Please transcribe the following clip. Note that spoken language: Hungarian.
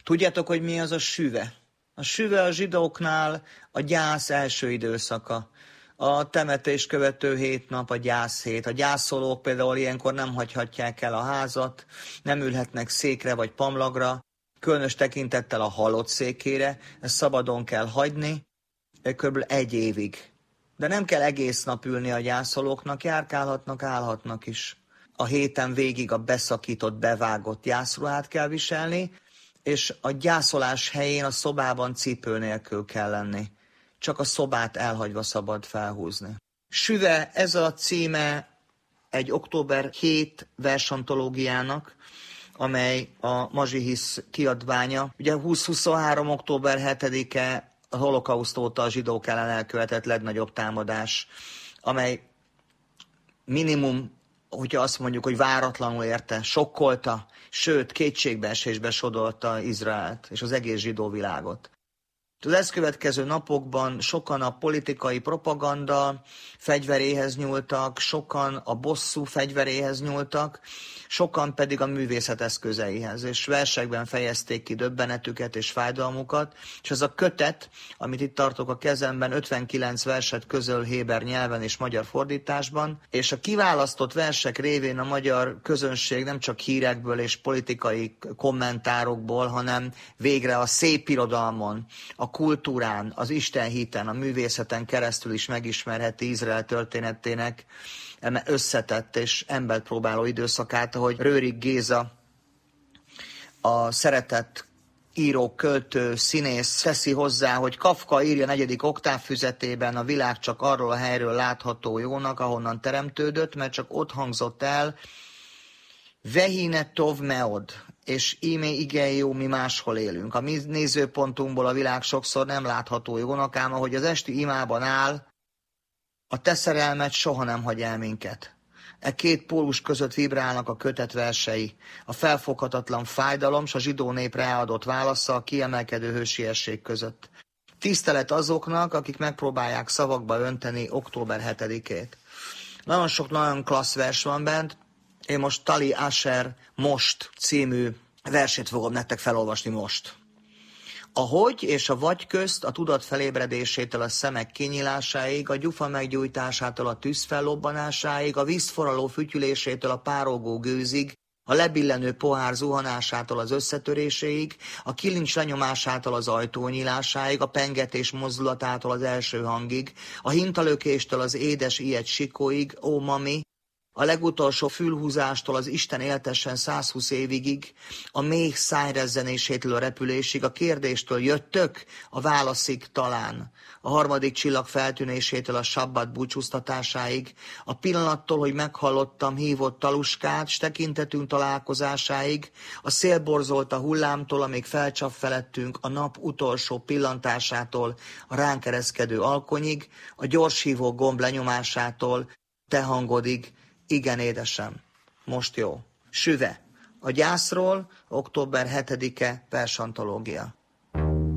Tudjátok, hogy mi az a süve? A süve a zsidóknál a gyász első időszaka. A temetés követő 7 nap a gyászhét. A gyászolók például ilyenkor nem hagyhatják el a házat, nem ülhetnek székre vagy pamlagra, különös tekintettel a halott székére, ezt szabadon kell hagyni, kb. 1 évig. De nem kell egész nap ülni a gyászolóknak, járkálhatnak, állhatnak is. A héten végig a beszakított, bevágott gyászruhát kell viselni, és a gyászolás helyén a szobában cipő nélkül kell lenni. Csak a szobát elhagyva szabad felhúzni. Süve, ez a címe egy október 7 versantológiának, amely a Mazsihisz kiadványa. Ugye 2023. október 7-e a holokauszt óta a zsidók ellen elkövetett legnagyobb támadás, amely minimum, hogyha azt mondjuk, hogy váratlanul érte, sokkolta, sőt, kétségbeesésbe sodorta Izraelt és az egész zsidó világot. Az ezt következő napokban sokan a politikai propaganda fegyveréhez nyúltak, sokan a bosszú fegyveréhez nyúltak, sokan pedig a művészet eszközeihez, és versekben fejezték ki döbbenetüket és fájdalmukat, és ez a kötet, amit itt tartok a kezemben, 59 verset közöl héber nyelven és magyar fordításban, és a kiválasztott versek révén a magyar közönség nem csak hírekből és politikai kommentárokból, hanem végre a szép irodalmon, a kultúrán, az istenhiten, a művészeten keresztül is megismerheti Izrael történetének összetett és embert próbáló időszakát, ahogy Rőrig Géza, a szeretett író, költő, színész teszi hozzá, hogy Kafka írja 4. oktávfüzetében, a világ csak arról a helyről látható jónak, ahonnan teremtődött, mert csak ott hangzott el, Vehine tov meod, és íme igen jó, mi máshol élünk. A mi nézőpontunkból a világ sokszor nem látható jónak, ám ahogy az esti imában áll, a te szerelmed soha nem hagy el minket. E két pólus között vibrálnak a kötet versei, a felfoghatatlan fájdalom s a zsidó nép ráadott válasza a kiemelkedő hősiesség között. Tisztelet azoknak, akik megpróbálják szavakba önteni október 7-ét. Nagyon sok nagyon klassz vers van bent. Én most Tali Asher Most című versét fogom nektek felolvasni most. A hogy és a vagy közt a tudat felébredésétől a szemek kinyílásáig, a gyufa meggyújtásától a tűz fellobbanásáig, a vízforraló fütyülésétől a párolgó gőzig, a lebillenő pohár zuhanásától az összetöréséig, a kilincs lenyomásától az ajtó nyílásáig, a pengetés mozdulatától az első hangig, a hintalökéstől az édes ilyet sikóig, ó mami, a legutolsó fülhúzástól az Isten éltessen 120 évigig, a méh szájrezzenésétől a repülésig, a kérdéstől jöttök, a válaszig talán, a harmadik csillag feltűnésétől a sabbat búcsúztatásáig, a pillanattól, hogy meghallottam hívott taluskát, s tekintetünk találkozásáig, a szél borzolt a hullámtól, amíg felcsap felettünk, a nap utolsó pillantásától a ránk ereszkedő alkonyig, a gyorshívó gomb lenyomásától, te hangodig, igen, édesem, most jó. Süve. A gyászról, október 7-e versantológia.